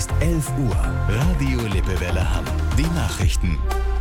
ist 11 Uhr. Radio Lippewelle Hamm. Die Nachrichten.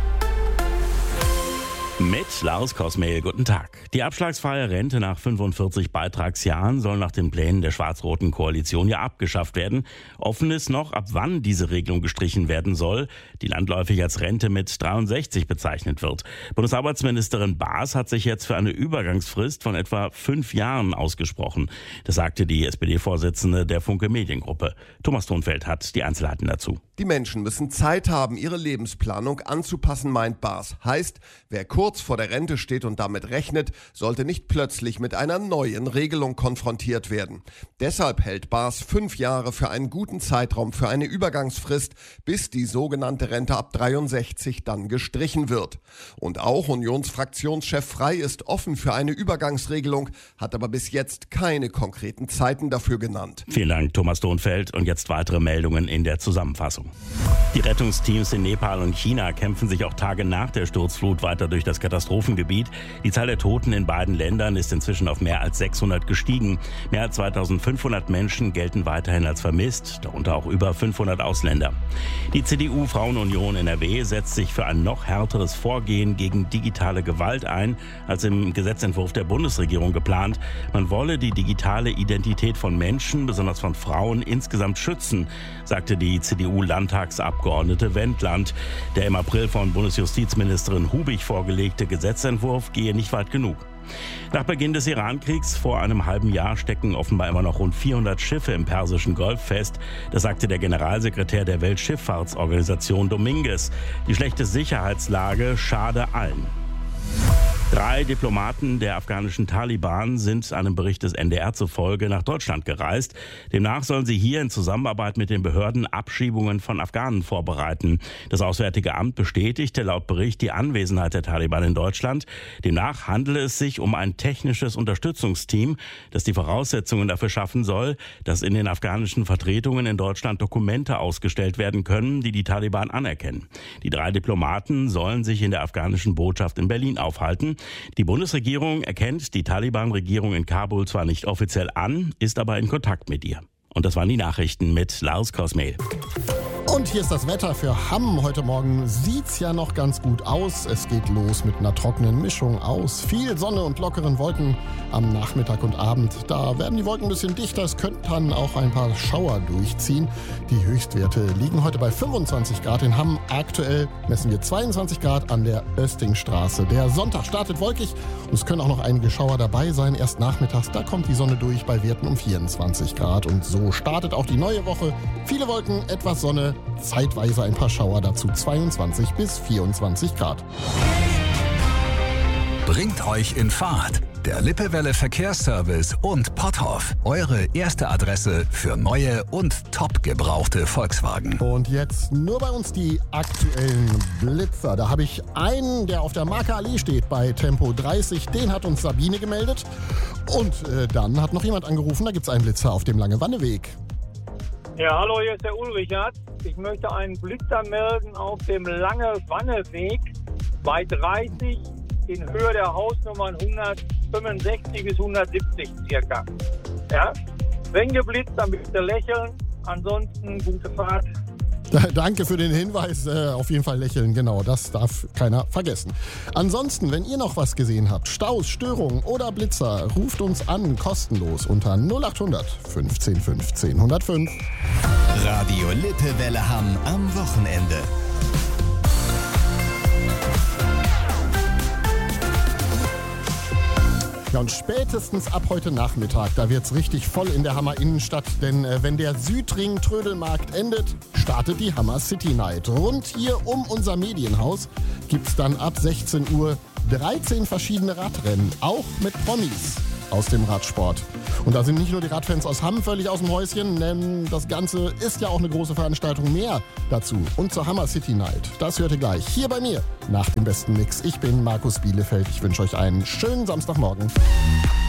Mit Lars Kosmehl, guten Tag. Die abschlagsfreie Rente nach 45 Beitragsjahren soll nach den Plänen der schwarz-roten Koalition ja abgeschafft werden. Offen ist noch, ab wann diese Regelung gestrichen werden soll, die landläufig als Rente mit 63 bezeichnet wird. Bundesarbeitsministerin Baas hat sich jetzt für eine Übergangsfrist von etwa 5 Jahren ausgesprochen. Das sagte die SPD-Vorsitzende der Funke Mediengruppe. Thomas Thonfeld hat die Einzelheiten dazu. Die Menschen müssen Zeit haben, ihre Lebensplanung anzupassen, meint Baas. Heißt, wer kurz vor der Rente steht und damit rechnet, sollte nicht plötzlich mit einer neuen Regelung konfrontiert werden. Deshalb hält Baas 5 Jahre für einen guten Zeitraum für eine Übergangsfrist, bis die sogenannte Rente ab 63 dann gestrichen wird. Und auch Unionsfraktionschef Frey ist offen für eine Übergangsregelung, hat aber bis jetzt keine konkreten Zeiten dafür genannt. Vielen Dank, Thomas Thonfeld. Und jetzt weitere Meldungen in der Zusammenfassung. Die Rettungsteams in Nepal und China kämpfen sich auch Tage nach der Sturzflut weiter durch das Katastrophengebiet. Die Zahl der Toten in beiden Ländern ist inzwischen auf mehr als 600 gestiegen. Mehr als 2500 Menschen gelten weiterhin als vermisst, darunter auch über 500 Ausländer. Die CDU-Frauenunion NRW setzt sich für ein noch härteres Vorgehen gegen digitale Gewalt ein, als im Gesetzentwurf der Bundesregierung geplant. Man wolle die digitale Identität von Menschen, besonders von Frauen, insgesamt schützen, sagte die CDU-Landtagsabgeordnete Wendland. Der im April von Bundesjustizministerin Hubig vorgelegte Gesetzentwurf gehe nicht weit genug. Nach Beginn des Iran-Kriegs vor einem halben Jahr stecken offenbar immer noch rund 400 Schiffe im Persischen Golf fest. Das sagte der Generalsekretär der Weltschifffahrtsorganisation Dominguez. Die schlechte Sicherheitslage schade allen. 3 Diplomaten der afghanischen Taliban sind einem Bericht des NDR zufolge nach Deutschland gereist. Demnach sollen sie hier in Zusammenarbeit mit den Behörden Abschiebungen von Afghanen vorbereiten. Das Auswärtige Amt bestätigte laut Bericht die Anwesenheit der Taliban in Deutschland. Demnach handele es sich um ein technisches Unterstützungsteam, das die Voraussetzungen dafür schaffen soll, dass in den afghanischen Vertretungen in Deutschland Dokumente ausgestellt werden können, die die Taliban anerkennen. Die 3 Diplomaten sollen sich in der afghanischen Botschaft in Berlin aufhalten. Die Bundesregierung erkennt die Taliban-Regierung in Kabul zwar nicht offiziell an, ist aber in Kontakt mit ihr. Und das waren die Nachrichten mit Lars Kosmehl. Und hier ist das Wetter für Hamm. Heute Morgen sieht's ja noch ganz gut aus. Es geht los mit einer trockenen Mischung aus viel Sonne und lockeren Wolken am Nachmittag und Abend. Da werden die Wolken ein bisschen dichter. Es könnten dann auch ein paar Schauer durchziehen. Die Höchstwerte liegen heute bei 25 Grad in Hamm. Aktuell messen wir 22 Grad an der Oestingstraße. Der Sonntag startet wolkig und es können auch noch einige Schauer dabei sein. Erst nachmittags, da kommt die Sonne durch bei Werten um 24 Grad. Und so startet auch die neue Woche. Viele Wolken, etwas Sonne, zeitweise ein paar Schauer, dazu 22 bis 24 Grad. Bringt euch in Fahrt. Der Lippewelle Verkehrsservice und Potthoff. Eure erste Adresse für neue und top gebrauchte Volkswagen. Und jetzt nur bei uns die aktuellen Blitzer. Da habe ich einen, der auf der Marke Allee steht bei Tempo 30. Den hat uns Sabine gemeldet. Und dann hat noch jemand angerufen. Da gibt es einen Blitzer auf dem Langewanneweg. Ja, hallo, hier ist der Ulrichert. Ich möchte einen Blitzer melden auf dem Langewanneweg bei 30 in Höhe der Hausnummern 165 bis 170 circa. Ja? Wenn geblitzt, dann bitte lächeln. Ansonsten gute Fahrt. Danke für den Hinweis. Auf jeden Fall lächeln, genau. Das darf keiner vergessen. Ansonsten, wenn ihr noch was gesehen habt, Staus, Störungen oder Blitzer, ruft uns an, kostenlos unter 0800 15 15 105. Radio Lippewelle Hamm am Wochenende. Ja, und spätestens ab heute Nachmittag, da wird's richtig voll in der Hammer Innenstadt, denn wenn der Südring Trödelmarkt endet, startet die Hammer City Night. Rund hier um unser Medienhaus gibt's dann ab 16 Uhr 13 verschiedene Radrennen, auch mit Promis aus dem Radsport. Und da sind nicht nur die Radfans aus Hamm völlig aus dem Häuschen, denn das Ganze ist ja auch eine große Veranstaltung. Mehr dazu und zur Hammer City Night, das hört ihr gleich hier bei mir nach dem besten Mix. Ich bin Markus Bielefeld. Ich wünsche euch einen schönen Samstagmorgen.